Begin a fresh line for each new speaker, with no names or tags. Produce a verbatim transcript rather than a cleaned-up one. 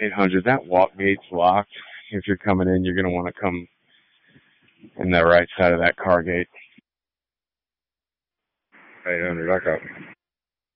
eight hundred, that walk gate's locked. If you're coming in, you're going to want to come in the right side of that car gate.
eight hundred, I copy.